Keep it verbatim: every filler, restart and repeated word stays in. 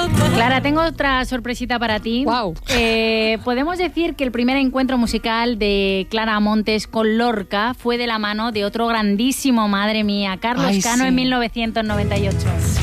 Clara, tengo otra sorpresita para ti. Wow. Eh, podemos decir que el primer encuentro musical de Clara Montes con Lorca fue de la mano de otro grandísimo, madre mía, Carlos Ay, Cano, sí. en mil novecientos noventa y ocho.